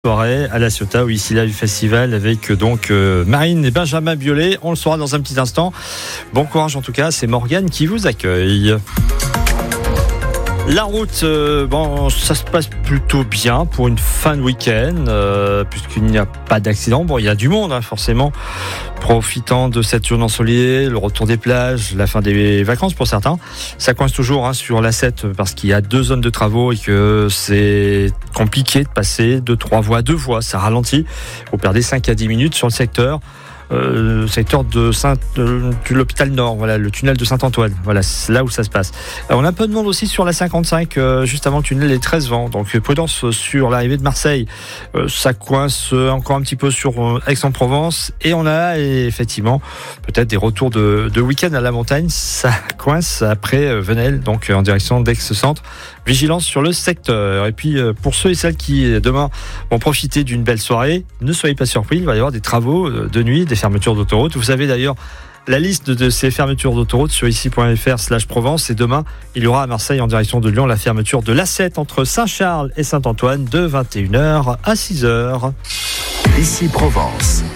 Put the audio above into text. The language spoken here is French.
Soirée à la Ciotat, où ici là du festival avec donc Marine et Benjamin Biolay. On le saura dans un petit instant. Bon courage en tout cas, c'est Morgane qui vous accueille. La route, ça se passe plutôt bien pour une fin de week-end, puisqu'il n'y a pas d'accident. Bon, il y a du monde, forcément, profitant de cette journée ensoleillée, le retour des plages, la fin des vacances pour certains. Ça coince toujours sur l'A7 parce qu'il y a 2 zones de travaux et que c'est compliqué de passer de 3 voies à 2 voies. Ça ralentit. Vous perdez 5 à 10 minutes sur le secteur. Secteur de l'hôpital Nord, voilà, le tunnel de Saint-Antoine, voilà, c'est là où ça se passe. On a un peu de monde aussi sur la 55, juste avant le tunnel des 13 vents, donc prudence sur l'arrivée de Marseille. Ça coince encore un petit peu sur Aix-en-Provence, et on a effectivement peut-être des retours de week-end à la montagne. Ça coince après Venelle, donc en direction d'Aix-Centre. Vigilance sur le secteur. Et puis pour ceux et celles qui demain vont profiter d'une belle soirée, ne soyez pas surpris, il va y avoir des travaux de nuit, des fermetures d'autoroute. Vous avez d'ailleurs la liste de ces fermetures d'autoroute sur ici.fr/Provence. Et demain, il y aura à Marseille en direction de Lyon la fermeture de l'A7 entre Saint-Charles et Saint-Antoine de 21h à 6h. Ici Provence.